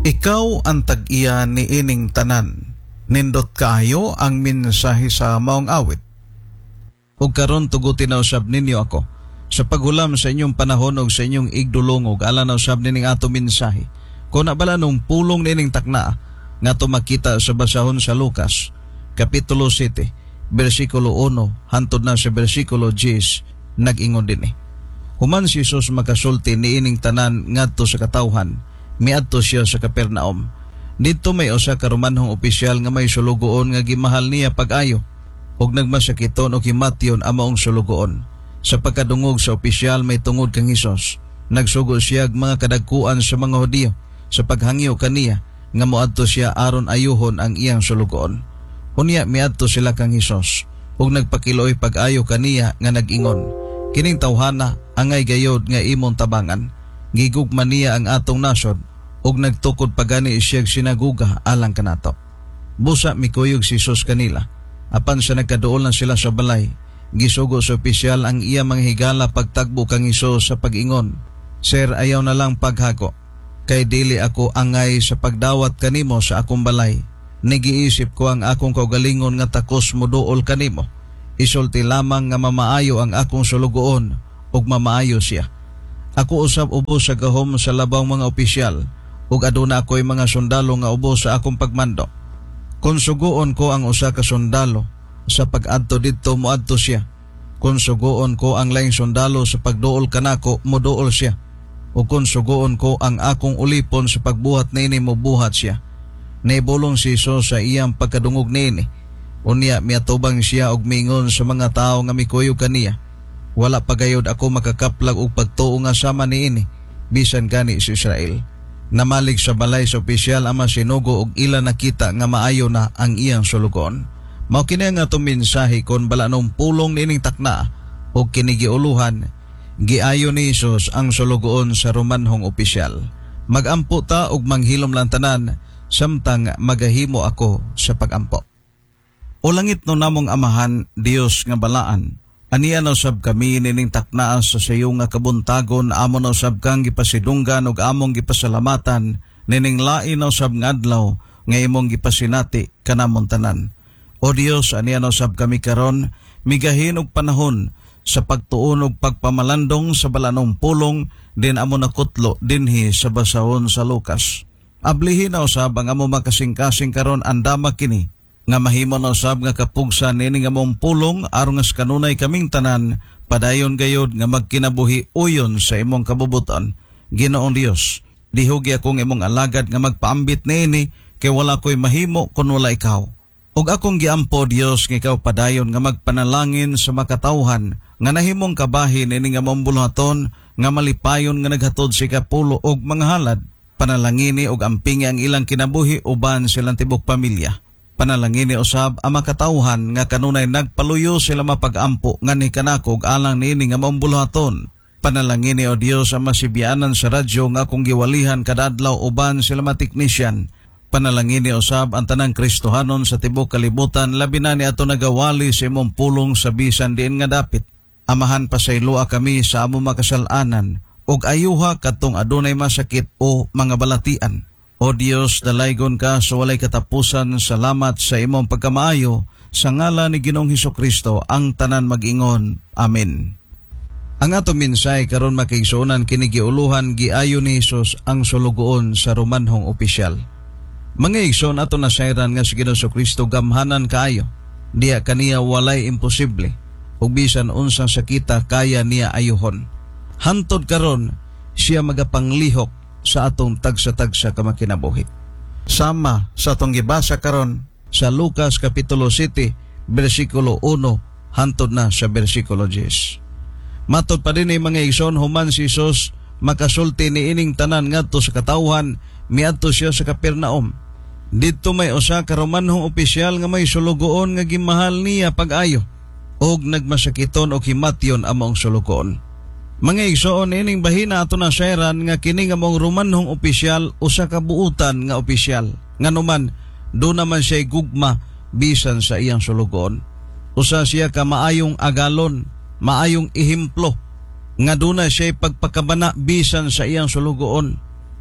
Ikaw ang tag-iya ni ining tanan. Nindot kaayo ang mensahe sa maong awit. Ug karon tugutin na usab ninyo ako sa paghulam sa inyong panahon ug sa inyong igdulongog alang na usab nining ato mensahe. Kung nabala nung pulong nining takna nga to makita sa basahon sa Lucas kapitulo 7 bersikulo 1 hantod na sa bersikulo 10 nag-ingon dinhi. Human si Jesus makasulti ni ining tanan ngadto sa katawhan, miadto siya sa Capernaum. Dito may usa ka Romanhong opisyal nga may sulugoon nga gimahal niya pag-ayo ug nagmasakiton o himatyon ang maong sulugoon. Sa pagkadungog sa opisyal may tungod kang Hesus, nagsugo siya mga kadagkuan sa mga Hudiyo sa paghangyo kaniya nga moadto siya aron ayuhon ang iyang sulugoon. Unya miadto sila kang Hesus ug nagpakiloy pag-ayo kaniya nga nag-ingon, kining tawhana angay gayod nga imong tabangan, gigugma niya ang atong nasod ug nagtukod pagani siyag sinaguga alang kanato. Busa mikuyog si Jesus kanila. Apan sa nagkaduol na sila sa balay, gisugo sa opisyal ang iya mga higala pagtagbo kang Hesus sa pag-ingon, Sir, ayaw na lang paghako, kay dili ako angay sa pagdawat kanimo sa akong balay. Nagiisip ko ang akong kaugalingon nga takos moduol kanimo. Isulti lamang nga mamaayo ang akong sulugoon ug mamaayo siya. Ako usab ubos sa gahom sa labang mga opisyal ug aduna ako'y mga sundalo nga ubos sa akong pagmando. Konsugoon ko ang usa ka sundalo sa pag-adto didto moadto siya. Konsugoon ko ang laing sundalo sa pagduol kanako moduol siya. Ug konsugoon ko ang akong ulipon sa pagbuhat nini mobuhat siya. Naibulong si Jesus sa iyang pagkadungog nini. Unya miatubang siya og mingon sa mga tao nga mikuyog kaniya, wala pagayod ako makakaplag og pagtuo nga sama niini bisan gani sa Israel. Namalig sa balay sa opisyal ang masinugo og ila nakita nga maayo na ang iyang sulugon. Mao kini nga atong mensahe kon balanong pulong nining takna og kini giuluhan, giayo ni Jesus ang sulugoon sa Romanhong opisyal. Magampo ta og manghilom lang tanan samtang magahimo ako sa pagampo. O langit no namong amahan, Dios nga balaan, aniya na usab kami nining taknaa sa sayo nga kabuntagon, amon na usab kang gipasidunggan ug among gipasalamatan nining lain na usab nga adlaw nga imong gipasinati kanamong tanan. O Dios, aniya na usab kami karon, migahin og panahon sa pagtuon ug pagpamalandong sa balanong pulong din amon nakutlo dinhi sa basahon sa Lucas. Ablihin na usab ang among makasing-kasing karon andama kini nga mahimo na usab nga kapugsa nini nga mong pulong aron nga kanunay kaming tanan padayon gayod nga magkinabuhi uyon sa imong kabubuton. Ginoong Dios, dihugi akong imong alagad nga magpaambit nini kay wala ko'y mahimo kun wala ikaw. Ug akong giampo Dios nga ikaw padayon nga magpanalangin sa makatawhan nga nahimong kabahin nini nga mong buluhaton nga malipayon nga naghatod si kapulo og mga halad. Panalangini og ampingi ang ilang kinabuhi uban silang tibok pamilya. Panalangini usab ang makatawhan nga kanunay nagpaluyo sila mapag-ampo nga ni kanakog alang niini nga maumbuluhaton. Panalangini o Dios ang masibyanan sa radyo nga akong giwalihan kada adlaw uban sila matiknisyan. Panalangini usab ang tanang Kristohanon sa tibok kalibutan labi na ni ato nagawali sa imong pulong sa bisan diin nga dapit. Amahan pasayloa kami sa among makasalanan ug ayuha kadtong adunay masakit o mga balatian. O Dios, dalaygon ka sa walay katapusan, salamat sa imong pagkamaayo, sa ngalan ni Ginoong Hesukristo ang tanan mag-ingon. Amen. Ang atong mensahe karon makiigsuonan kini giuluhan giayo ni Jesus ang sulugoon sa Romanhong opisyal. Mga igsoon ato nasayran nga si Ginoong Hesukristo gamhanan kaayo, diya kaniya walay imposible, ug bisan unsang sakita kaya niya ayuhon. Hantod karon siya magapanglihok sa atong tagsa-tagsa kamakinabuhi. Sama sa atong gibasa karon sa Lucas kapitulo 7 bersikulo 1 hantod na sa bersikulo 10. Matod pa din mga igsoon, human si Jesus makasulti ni ining tanan ngadto sa katawhan, miadto siya sa Capernaum. Dito may usa ka Romanhong opisyal nga may sulugoon nga gimahal niya pag-ayo og nagmasakiton og himatyon ang maong sulugoon. Mga igsoon, ining bahina ato na sayran nga kini nga mong Romanhong opisyal usa ka buutan nga opisyal. Nganuman, do naman siya gugma bisan sa iyang sulugoon. Usa siya ka maayong agalon, maayong ihimplo, nga do na siya pagpakabana bisan sa iyang sulugoon.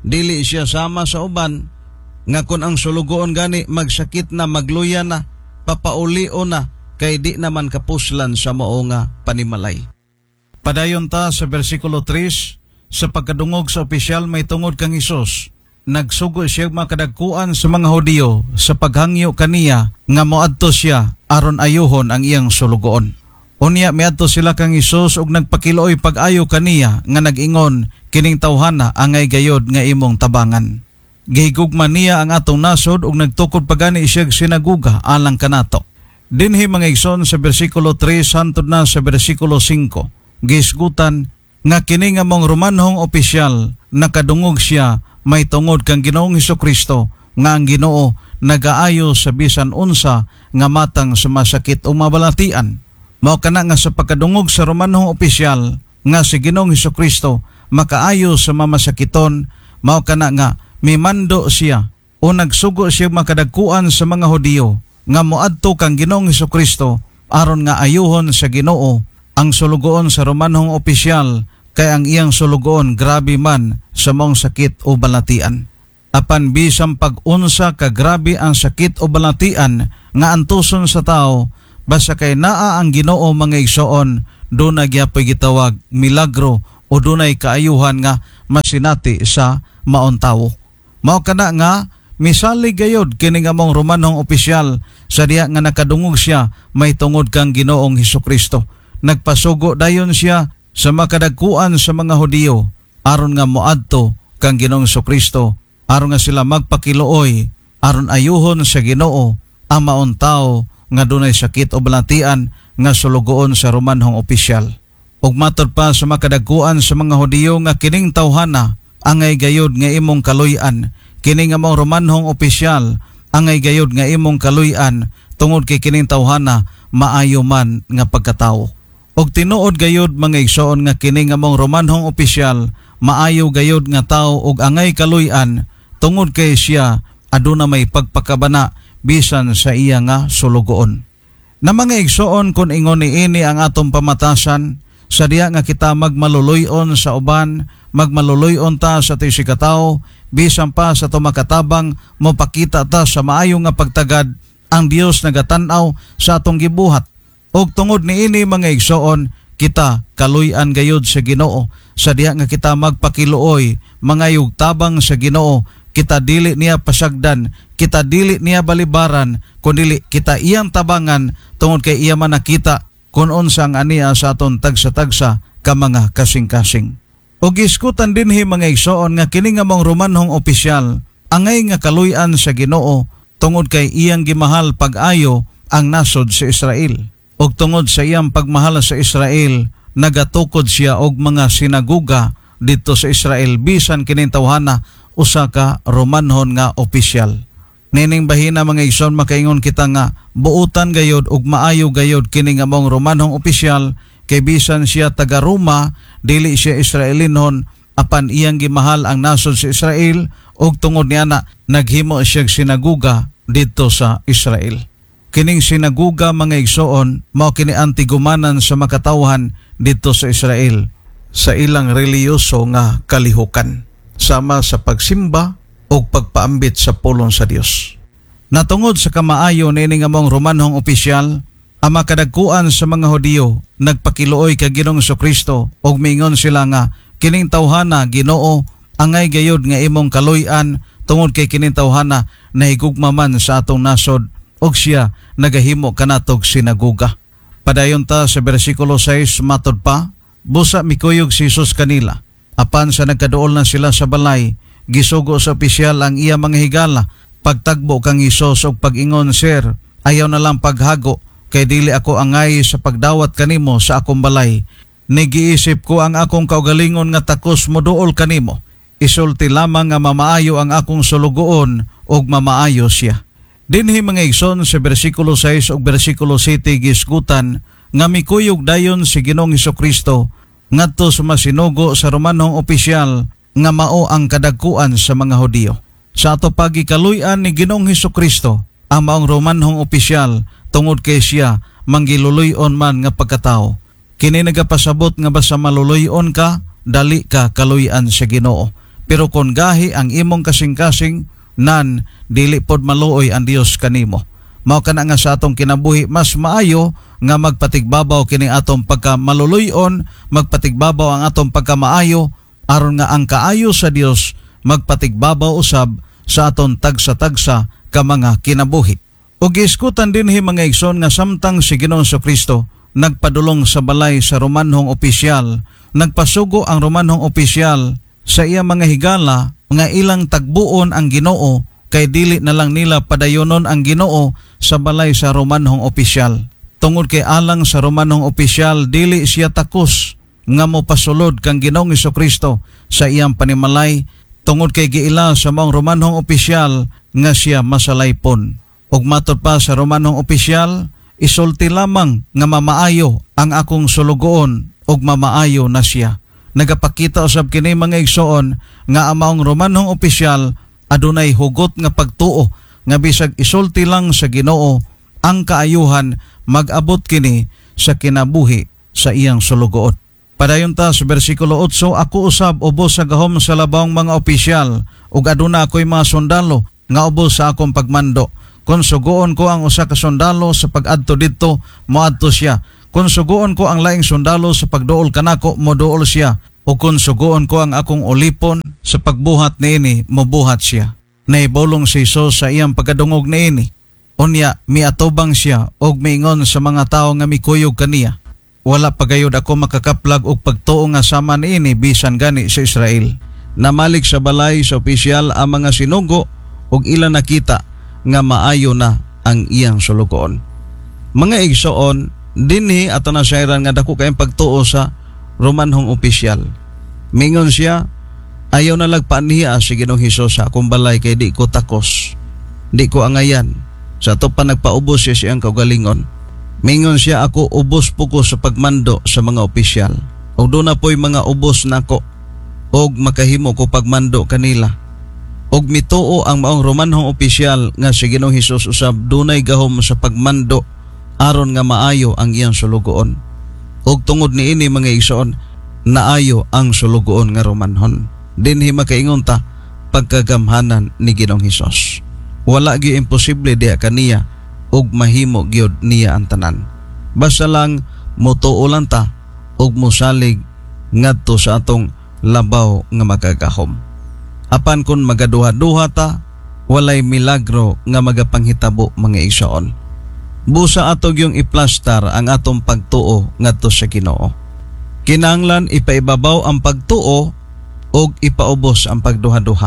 Dili siya sama sa uban nga kun ang sulugoon gani magsakit na, magluya na, papaulio na, kay di naman kapuslan sa mao nga panimalay. Padayon ta sa versikulo 3, sa pagkadungog sa opisyal may tungod kang Hesus, nagsugo siya makadagkuan sa mga Hudiyo sa paghangyo kaniya nga moadto siya aron ayuhon ang iyang sulugoon. Unya miadto sila kang Hesus ug nagpakiluoy pag-ayo kaniya nga nag-ingon, kining tawhana angay gayod nga imong tabangan. Gihigugma niya ang atong nasod ug nagtukod pagani siya sinaguga alang kanato. Dinhi mga igsoon sa bersikulo 3 hantod na sa bersikulo 5, gisgutan nga kini nga mong Romanhong opisyal nakadungog siya may tungod kang Ginoong Hesukristo nga ang Ginoo nagaayo sa bisan unsa nga matang sumasakit o mabalatian. Mao kana nga sa pagkadungog sa Romanhong opisyal nga si Ginoong Hesukristo makaayo sa mamasakiton, mao kana nga mimando siya o nagsugo siya makadagkuan sa mga Hudiyo nga moadto kang Ginoong Hesukristo aron nga ayuhon sa Ginoo ang sulugoon sa Romanhong opisyal, kay ang iyang sulugoon grabe man sa mong sakit o balatian. Apan bisang pag-unsa ka grabe ang sakit o balatian nga antuson sa tao, basta kay naa ang Ginoo mga igsoon, dunay gyapon gitawag milagro o dunay kaayuhan nga masinati sa maong tawo. Mao kana nga misali gayod kini nga mong Romanhong opisyal sa diha nga nakadungog siya may tungod kang Ginoong Hesukristo. Nagpasugo dayon siya sa makadagkuan sa mga Hudiyo aron nga moadto kang Ginoong Hesukristo, aron nga sila magpakiluoy aron ayuhon sa Ginoo ang maong tawo nga dunay sakit o balatian nga sulugoon sa Romanhong opisyal. Ug matud pa sa makadagkuan sa mga Hudiyo nga kining tawhana angay gayod nga imong kaluy-an, kini nga mong Romanhong opisyal angay gayod nga imong kaluy-an tungod kay kining tawhana maayo man nga pagkatawo. Og tinuod gayod mga igsoon nga kini nga mong Romanhong opisyal maayo gayod nga tao og angay kaluy-an tungod kay siya aduna may pagpakabana bisan sa iya nga sulugoon. Na mga igsoon kun ingon niini ang atong pamatasan, sa diha nga kita magmaluluyon sa uban, magmaluluyon ta sa tayo si katao, bisan pa sa tumakatabang mopakita ta sa maayo nga pagtagad ang Dios nagatanaw sa atong gibuhat. Og tungod niini mga igsoon, kita kaluy-an gayud sa Ginoo, sa diha nga kita magpakiluoy mangayog tabang sa Ginoo, kita dili niya pasagdan, kita dili niya balibaran, kundi kita iyang tabangan tungod kay iya man nakita kung unsang aniya sa aton tagsa-tagsa ka mga kasing-kasing. Og iskutan dinhi mga igsoon nga kini nga mong Romanhong opisyal angay nga kaluy-an sa Ginoo tungod kay iyang gimahal pag-ayo ang nasod sa Israel. Og tungod sa iyang pagmahal sa Israel, nagatukod siya og mga sinaguga dito sa Israel bisan kining tawhana usa ka Romanhon nga opisyal. Nining bahina mga igsoon makaingon kita nga buutan gayod ug maayo gayod kini nga mong Romanhong opisyal, kay bisan siya taga Roma dili siya Israelinhon, apan iyang gimahal ang nasod sa Israel ug tungod niya na naghimo siya sinaguga dito sa Israel. Kining sinaguga mga igsoon mao kini antigumanan sa makatawhan dito sa Israel sa ilang reliyoso nga kalihukan, sama sa pagsimba o pagpaambit sa pulong sa Dios. Natungod sa kamaayo niini nga mong Romanhong opisyal, ang makadagkuan sa mga Hudiyo nagpakiluoy kay Ginoong Hesukristo og mingon sila nga kining tawhana Ginoo angay gayud nga imong kaluy-an tungod kay kining tawhana nahigugma man sa atong nasod og siya nagahimo kanatog sinaguga. Padayon ta sa bersikulo 6 matod pa, busa mikuyog si Jesus kanila. Apan sa nagkaduol na sila sa balay, gisugo sa opisyal ang iya mga higala, pagtagbo kang Hesus og pag-ingon, Sir, ayaw na lang paghago, kay dili ako angay sa pagdawat kanimo sa akong balay. Nigiisip ko ang akong kaugalingon nga takos moduol kanimo. Isulti lamang nga mamaayo ang akong sulugoon og mamaayo siya. Dinhi mga igsoon sa bersikulo 6 ug bersikulo 7 gisgutan nga mikuyog dayon si Ginoong Hesukristo ngadto sa masinugo sa Romanhong opisyal nga mao ang kadagkuan sa mga Hudiyo. Sa ato pagikaluy-an ni Ginoong Hesukristo ang maong Romanhong opisyal tungod kay siya manggiluluy-on man nga pagkatao. Kini nagapasabot nga basta maluluy-on ka, dali ka kaluy-an sa Ginoo. Pero kung gahi ang imong kasing-kasing, nan dili pod maluoy ang Dios kanimo. Mao kana nga sa atong kinabuhi mas maayo nga magpatigbabaw kini atong pagkamaluluyon, magpatigbabaw ang atong pagkamaayo aron nga ang kaayo sa Dios magpatigbabaw usab sa aton tagsa-tagsa ka mga kinabuhi. Ug iskutan dinhi mga igsoon nga samtang si Ginoong Kristo nagpadulong sa balay sa Romanhong opisyal, nagpasugo ang Romanhong opisyal sa iya mga higala nga ilang tagbuon ang Ginoo kay dili na lang nila padayonon ang Ginoo sa balay sa Romanhong opisyal. Tungod kay alang sa Romanhong opisyal dili siya takos nga mopasulod kang Ginoong Kristo sa iyang panimalay, tungod kay giila sa maong Romanhong opisyal nga siya masalaypon. Ug matod pa sa Romanhong opisyal, isulti lamang nga mamaayo ang akong sulugoon ug mamaayo na siya. Nagapakita usab kini mga igsoon nga ang maong Romanhong opisyal adunay hugot nga pagtuo nga bisag isulti lang sa Ginoo ang kaayuhan mag-abot kini sa kinabuhi sa iyang sulugoon. Padayon ta sa bersikulo 8, ako usab ubos sa gahom sa labawng mga opisyal ug aduna ako'y mga sundalo nga ubos sa akong pagmando. Kung sugoon ko ang usa ka sundalo sa pag-adto didto, moadto siya. Kung sugoon ko ang laing sundalo sa pagduol kanako, moduol siya. O kung sugoon ko ang akong ulipon sa pagbuhat niini, mobuhat siya. Naibolong si Hesus sa iyang pagkadungog niini. Unya, miatubang siya og miingon sa mga tao nga mikuyog kaniya. Wala pagayod ako makakaplag og pagtuo nga sama niini bisan gani sa Israel. Namalik sa balay sa opisyal ang mga sinugo og ilang nakita nga maayo na ang iyang sulugoon. Mga igsoon, dinhi ato na sayran nga dako kayong pagtuo sa Romanhong opisyal. Mingon siya, ayaw na lagpaan niya si Ginoong Hesus sa akong balay kay di ko takos, di ko angayan. Sa to pa nagpaubos siya siyang kaugalingon. Mingon siya, ako ubos po ko sa pagmando sa mga opisyal. O doon na po'y mga ubos nako og makahimo ko pagmando kanila. Og mituo ang maong Romanhong opisyal nga si Ginoong Hesus usab dunay gahom sa pagmando aron nga maayo ang iyang sulugoon. Og tungod niini mga igsoon, naayo ang sulugoon nga Romanhon. Dinhi makaingon ta pagkagamhanan ni Ginoong Hesus. Wala gyud imposible diha kaniya og mahimo gyud niya ang tanan. Basta lang motuo lang ta og mosalig ngadto sa atong labaw nga magagahom. Apan kun magaduha-duha ta, walay milagro nga magapanghitabo mga igsoon. Busa atog yung iplastar ang atong pagtuo ngadto sa Ginoo. Kinahanglan ipaibabaw ang pagtuo og ipaubos ang pagduha-duha.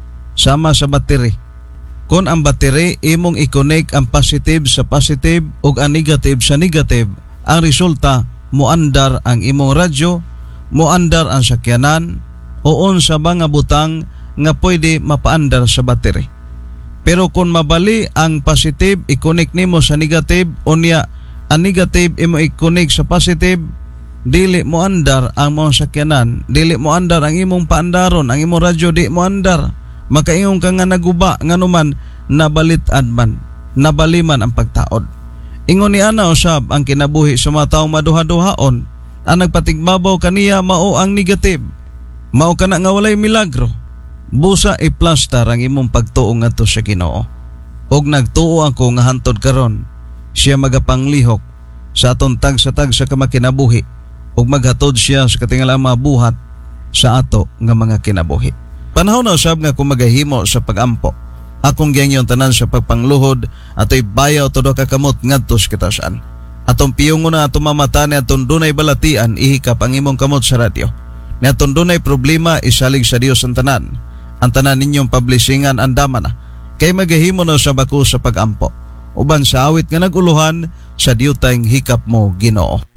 Sama sa battery. Kung ang battery imong i-connect ang positive sa positive ug ang negative sa negative, ang resulta muandar ang imong radyo, muandar ang sakyanan, o unsa ba nga butang nga pwede mapaandar sa battery. Pero kung mabali ang positive, i-connect nimo sa negative, unya ang negative imo i-connect sa positive, dili mo andar ang mong sakyanan, dili mo andar ang imong paandaron, ang imong radyo di mo andar. Makaingon ka nga naguba, nga numan nabalitan man, nabaliman ang pagtaod. Ingon ni ana usab ang kinabuhi sa mga taong maduha-duhaon, ang nagpatigbabaw kaniya mao ang negative, mao kana nga walay milagro. Busa i-plaster ang imong pagtuo ngadto sa Ginoo. Og nagtuo ako nga hantod karon, siya magapanglihok sa aton tagsa-tagsa ka makinabuhi ug maghatod siya sa katingalang mga buhat sa ato nga mga kinabuhi. Panahon na usab nga kung magahimo sa pagampo. Akong giyang tanan sa pagpangluhod ato'y bayaw todo kakamot ngadto sa katasan. Atong piyungon na atong mamata ni atong dunay balatian ihikap ang imong kamot sa radyo. Ni atong dunay problema isalig sa Dios ang tanan. Ang tanan ninyong publishingan andama na. Kay magahimo na sa bako sa pagampo. Uban sa awit nga naguluhan sa diyutang hikap mo Ginoo.